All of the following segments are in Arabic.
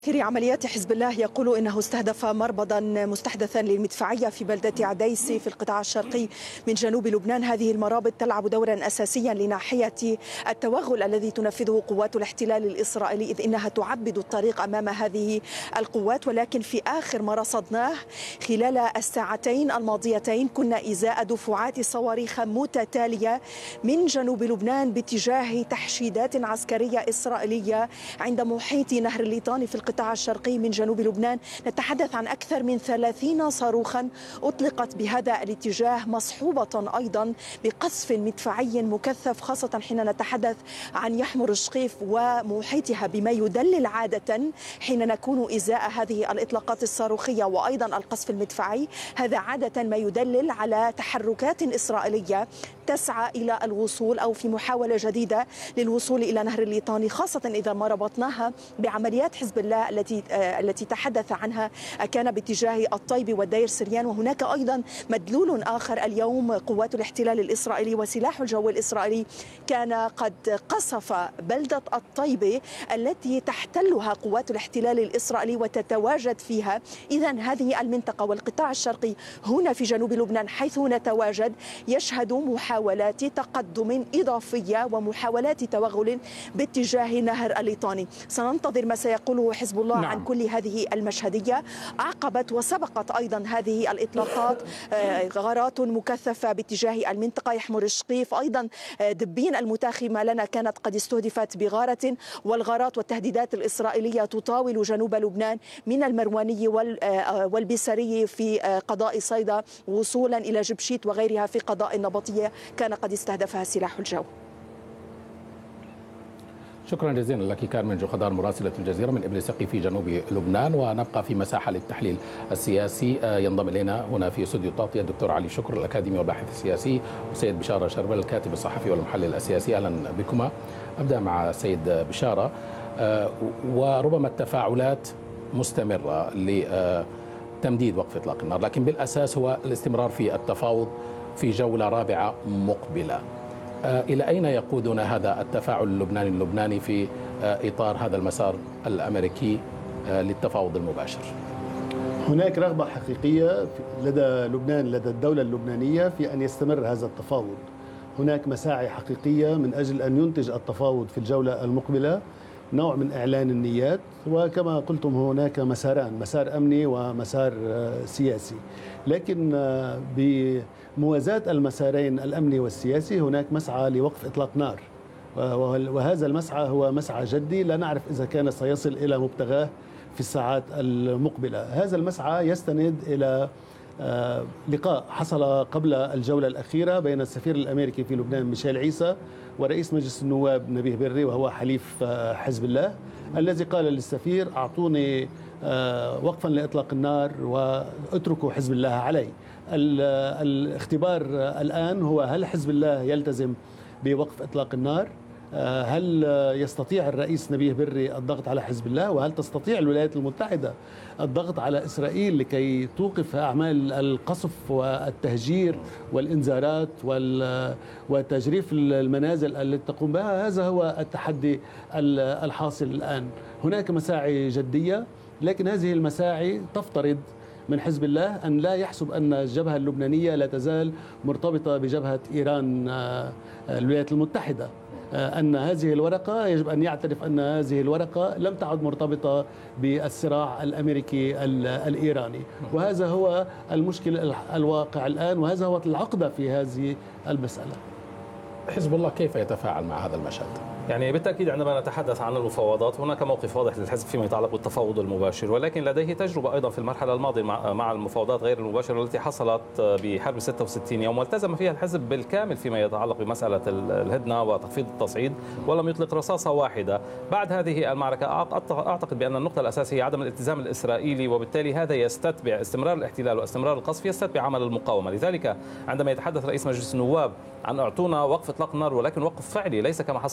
في عمليات حزب الله يقول إنه استهدف مربضا مستحدثا للمدفعية في بلدة عديس في القطاع الشرقي من جنوب لبنان. هذه المرابط تلعب دورا أساسيا لناحية التوغل الذي تنفذه قوات الاحتلال الإسرائيلي، إذ إنها تعبد الطريق أمام هذه القوات. ولكن في آخر ما رصدناه خلال الساعتين الماضيتين كنا إزاء دفعات صواريخ متتالية من جنوب لبنان باتجاه تحشيدات عسكرية إسرائيلية عند محيط نهر الليطاني في القطاع الشرقي من جنوب لبنان. نتحدث عن أكثر من 30 صاروخا أطلقت بهذا الاتجاه، مصحوبة أيضا بقصف مدفعي مكثف، خاصة حين نتحدث عن يحمر الشقيف ومحيطها، بما يدلل عادة حين نكون إزاء هذه الإطلاقات الصاروخية وأيضا القصف المدفعي، هذا عادة ما يدلل على تحركات إسرائيلية تسعى إلى الوصول أو في محاولة جديدة للوصول إلى نهر الليطاني، خاصة إذا ما ربطناها بعمليات حزب الله التي تحدث عنها كان باتجاه الطيب والدير سريان. وهناك أيضا مدلول آخر، اليوم قوات الاحتلال الإسرائيلي وسلاح الجو الإسرائيلي كان قد قصف بلدة الطيب التي تحتلها قوات الاحتلال الإسرائيلي وتتواجد فيها. إذن هذه المنطقة والقطاع الشرقي هنا في جنوب لبنان حيث نتواجد يشهد محاولات تقدم إضافية ومحاولات توغل باتجاه نهر الليطاني. سننتظر ما سيقوله حزب الله عن كل هذه المشهدية. عقبت وسبقت أيضا هذه الإطلاقات غارات مكثفة باتجاه المنطقة، يحمر الشقيف، أيضا دبين المتاخمة لنا كانت قد استهدفت بغارة، والغارات والتهديدات الإسرائيلية تطاول جنوب لبنان من المرواني والبيسري في قضاء صيدا وصولا إلى جبشيت وغيرها في قضاء النبطية كان قد استهدفها سلاح الجو. شكرا جزيلا لك كارمن جوخدار مراسلة الجزيرة من إبليسقي في جنوب لبنان. ونبقى في مساحة للتحليل السياسي. ينضم إلينا هنا في استوديو طاطية الدكتور علي شكر الأكاديمي والباحث السياسي، وسيد بشارة شربل الكاتب الصحفي والمحلل السياسي. أهلا بكما. أبدأ مع سيد بشارة، وربما التفاعلات مستمرة لتمديد وقف إطلاق النار، لكن بالأساس هو الاستمرار في التفاوض في جولة رابعة مقبلة. إلى أين يقودنا هذا التفاعل اللبناني في إطار هذا المسار الأمريكي للتفاوض المباشر؟ هناك رغبة حقيقية لدى لبنان، لدى الدولة اللبنانية، في أن يستمر هذا التفاوض. هناك مساعي حقيقية من أجل أن ينتج التفاوض في الجولة المقبلة نوع من إعلان النيات، وكما قلتم هناك مساران، مسار أمني ومسار سياسي. لكن بموازاة المسارين الأمني والسياسي هناك مسعى لوقف إطلاق نار، وهذا المسعى هو مسعى جدي، لا نعرف إذا كان سيصل إلى مبتغاه في الساعات المقبلة. هذا المسعى يستند إلى لقاء حصل قبل الجولة الأخيرة بين السفير الأمريكي في لبنان ميشيل عيسى ورئيس مجلس النواب نبيه بري، وهو حليف حزب الله، الذي قال للسفير: أعطوني وقفا لإطلاق النار واتركوا حزب الله علي. الاختبار الآن هو هل حزب الله يلتزم بوقف إطلاق النار؟ هل يستطيع الرئيس نبيه بري الضغط على حزب الله؟ وهل تستطيع الولايات المتحدة الضغط على إسرائيل لكي توقف أعمال القصف والتهجير والإنذارات وتجريف المنازل التي تقوم بها؟ هذا هو التحدي الحاصل الآن. هناك مساعي جدية، لكن هذه المساعي تفترض من حزب الله أن لا يحسب أن الجبهة اللبنانية لا تزال مرتبطة بجبهة إيران الولايات المتحدة، أن هذه الورقة يجب أن يعترف أن هذه الورقة لم تعد مرتبطة بالصراع الأمريكي الإيراني. وهذا هو المشكل الواقع الآن، وهذا هو العقدة في هذه المسألة. حزب الله كيف يتفاعل مع هذا المشهد؟ يعني بالتأكيد عندما نتحدث عن المفاوضات هناك موقف واضح للحزب فيما يتعلق بالتفاوض المباشر، ولكن لديه تجربة أيضا في المرحلة الماضية مع المفاوضات غير المباشرة التي حصلت بحرب 66 يوم، والتزم فيها الحزب بالكامل فيما يتعلق بمسألة الهدنة وتخفيض التصعيد، ولم يطلق رصاصة واحدة. بعد هذه المعركة أعتقد بأن النقطة الأساسية هي عدم الالتزام الإسرائيلي، وبالتالي هذا يستتبع استمرار الاحتلال واستمرار القصف، يستتبع عمل المقاومة. لذلك عندما يتحدث رئيس مجلس النواب عن أعطونا وقف إطلاق النار ولكن وقف فعلي ليس كما حصل في السابق،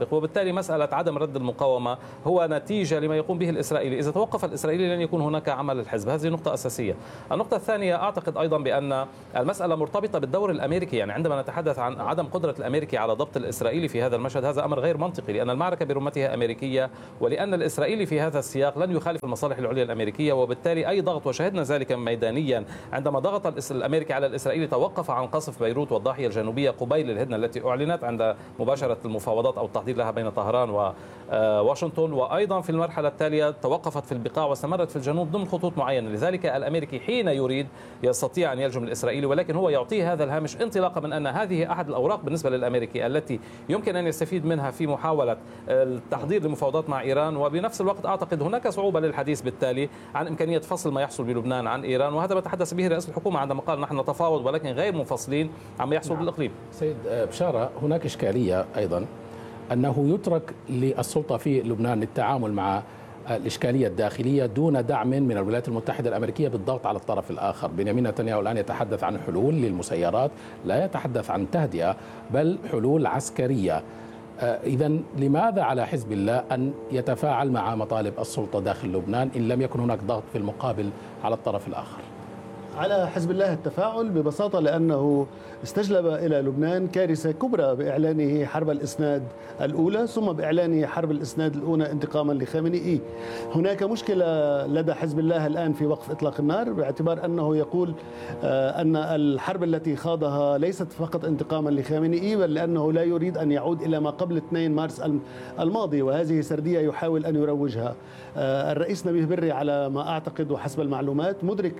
السابق، وبالتالي مسألة عدم رد المقاومة هو نتيجة لما يقوم به الإسرائيلي. إذا توقف الإسرائيلي لن يكون هناك عمل للحزب، هذه نقطة أساسية. النقطة الثانية، أعتقد أيضا بأن المسألة مرتبطة بالدور الأمريكي، يعني عندما نتحدث عن عدم قدرة الأمريكي على ضبط الإسرائيلي في هذا المشهد، هذا أمر غير منطقي، لأن المعركة برمتها أمريكية، ولأن الإسرائيلي في هذا السياق لن يخالف المصالح العليا الأمريكية، وبالتالي أي ضغط، وشهدنا ذلك ميدانيا عندما ضغط الأمريكي على الإسرائيلي توقف عن قصف بيروت والضاحية الجنوبية قبيل الهدنة التي أعلنت عند مباشرة المفاوضات أو التحضير لها بين طهران وواشنطن، وأيضا في المرحلة التالية توقفت في البقاع واستمرت في الجنوب ضمن خطوط معينة. لذلك الأمريكي حين يريد يستطيع أن يلجم الإسرائيلي، ولكن هو يعطيه هذا الهامش انطلاقا من أن هذه أحد الأوراق بالنسبة للأمريكي التي يمكن أن يستفيد منها في محاولة التحضير لمفاوضات مع إيران. وبنفس الوقت أعتقد هناك صعوبة للحديث بالتالي عن إمكانية فصل ما يحصل بلبنان عن إيران، وهذا ما تحدث به رئيس الحكومة عندما قال نحن نتفاوض ولكن غير منفصلين عما يحصل بالإقليم. سيد بشارة، هناك إشكالية أيضا أنه يترك للسلطة في لبنان للتعامل مع الإشكالية الداخلية دون دعم من الولايات المتحدة الأمريكية بالضغط على الطرف الآخر. بنيامين نتنياهو الآن يتحدث عن حلول للمسيرات، لا يتحدث عن تهدئة بل حلول عسكرية. إذا لماذا على حزب الله أن يتفاعل مع مطالب السلطة داخل لبنان إن لم يكن هناك ضغط في المقابل على الطرف الآخر؟ على حزب الله التفاعل ببساطة لأنه استجلب إلى لبنان كارثة كبرى بإعلانه حرب الإسناد الأولى، ثم بإعلانه حرب الإسناد الأولى انتقاما لخامنئي. هناك مشكلة لدى حزب الله الآن في وقف إطلاق النار، باعتبار أنه يقول أن الحرب التي خاضها ليست فقط انتقاما لخامنئي، بل لأنه لا يريد أن يعود إلى ما قبل 2 مارس الماضي، وهذه سردية يحاول أن يروجها. الرئيس نبيه بري على ما أعتقد وحسب المعلومات مدرك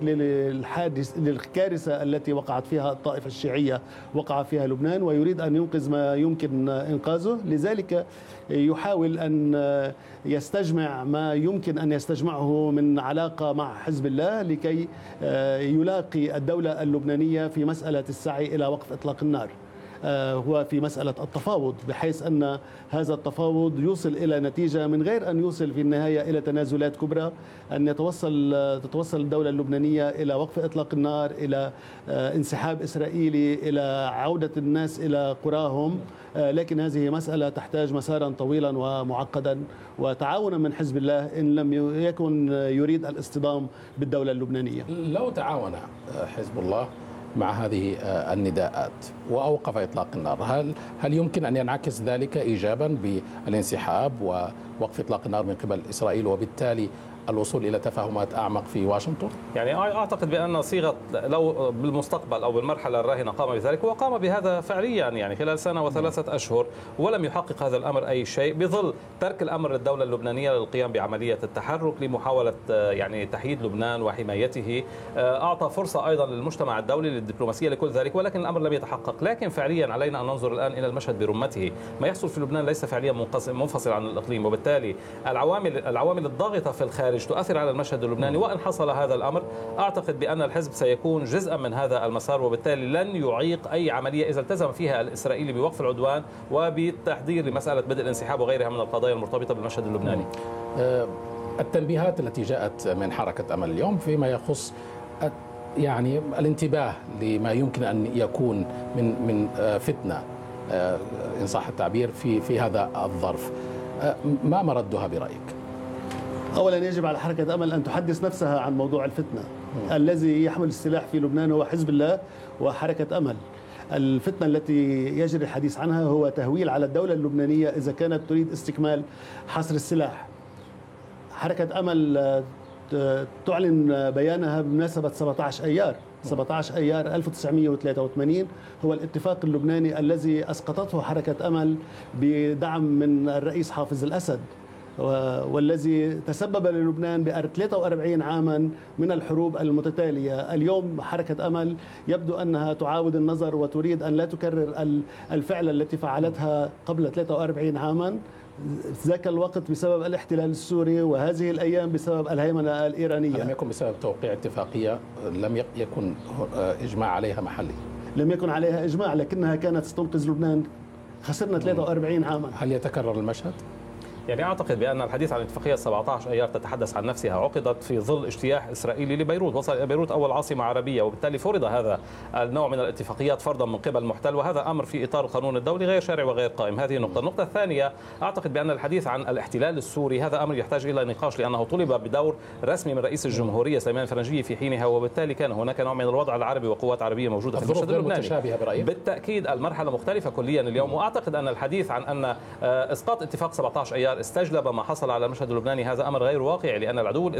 للكارثة التي وقعت فيها الطائفة الشيعية وقع فيها لبنان، ويريد أن ينقذ ما يمكن إنقاذه. لذلك يحاول أن يستجمع ما يمكن أن يستجمعه من علاقة مع حزب الله لكي يلاقي الدولة اللبنانية في مسألة السعي إلى وقف إطلاق النار، هو في مسألة التفاوض، بحيث أن هذا التفاوض يوصل إلى نتيجة من غير أن يوصل في النهاية إلى تنازلات كبرى، أن تتوصل الدولة اللبنانية إلى وقف إطلاق النار، إلى انسحاب إسرائيلي، إلى عودة الناس إلى قراهم. لكن هذه مسألة تحتاج مسارا طويلا ومعقدا وتعاونا من حزب الله إن لم يكن يريد الاصطدام بالدولة اللبنانية. لو تعاون حزب الله مع هذه النداءات وأوقف إطلاق النار، هل يمكن أن ينعكس ذلك إيجابا بالانسحاب ووقف إطلاق النار من قبل إسرائيل، وبالتالي الوصول إلى تفاهمات أعمق في واشنطن؟ يعني أعتقد بأن صيغة لو بالمستقبل أو بالمرحلة الراهنة قام بذلك، وقام بهذا فعليا يعني خلال 1 و3 أشهر، ولم يحقق هذا الأمر أي شيء، بظل ترك الأمر للدولة اللبنانية للقيام بعملية التحرك لمحاولة يعني تحييد لبنان وحمايته. أعطى فرصة أيضا للمجتمع الدولي للدبلوماسية لكل ذلك، ولكن الأمر لم يتحقق. لكن فعليا علينا أن ننظر الآن إلى المشهد برمته. ما يحصل في لبنان ليس فعليا منفصل عن الإقليم، وبالتالي العوامل الضاغطة في الخارج تؤثر على المشهد اللبناني. وإن حصل هذا الأمر أعتقد بأن الحزب سيكون جزءا من هذا المسار، وبالتالي لن يعيق أي عملية إذا التزم فيها الإسرائيلي بوقف العدوان وبالتحضير لمسألة بدء الانسحاب وغيرها من القضايا المرتبطة بالمشهد اللبناني. التنبيهات التي جاءت من حركة أمل اليوم فيما يخص يعني الانتباه لما يمكن أن يكون من فتنة إن صح التعبير في هذا الظرف، ما مردها برأيك؟ أولا يجب على حركة أمل أن تحدث نفسها عن موضوع الفتنة. الذي يحمل السلاح في لبنان هو حزب الله وحركة أمل. الفتنة التي يجري الحديث عنها هو تهويل على الدولة اللبنانية إذا كانت تريد استكمال حصر السلاح. حركة أمل تعلن بيانها بمناسبة 17 أيار 17 أيار 1983 هو الاتفاق اللبناني الذي أسقطته حركة أمل بدعم من الرئيس حافظ الأسد، والذي تسبب للبنان 43 عاما من الحروب المتتالية. اليوم حركة أمل يبدو أنها تعاود النظر وتريد أن لا تكرر الفعل التي فعلتها قبل 43 عاما ذاك الوقت بسبب الاحتلال السوري، وهذه الأيام بسبب الهيمنة الإيرانية. لم يكن بسبب توقيع اتفاقية لم يكن إجماع عليها محلي. لم يكن عليها إجماع، لكنها كانت ستنقذ لبنان. خسرنا 43 عاما. هل يتكرر المشهد؟ يعني أعتقد بأن الحديث عن اتفاقية 17 أيار تتحدث عن نفسها، عقدت في ظل اجتياح إسرائيلي لبيروت، وصل إلى بيروت أول عاصمة عربية، وبالتالي فرض هذا النوع من الاتفاقيات فرضا من قبل محتل، وهذا أمر في إطار القانون الدولي غير شرعي وغير قائم. هذه النقطة. النقطة الثانية، أعتقد بأن الحديث عن الاحتلال السوري هذا أمر يحتاج إلى نقاش، لأنه طلب بدور رسمي من رئيس الجمهورية سليمان الفرنجي في حينها، وبالتالي كان هناك نوع من الوضع العربي وقوات عربية موجودة في المشهد اللبناني. بالتأكيد المرحلة مختلفة كليا اليوم، وأعتقد أن الحديث عن أن إسقاط اتفاق 17 أيار استجلب ما حصل على المشهد اللبناني هذا أمر غير واقعي، لأن العدو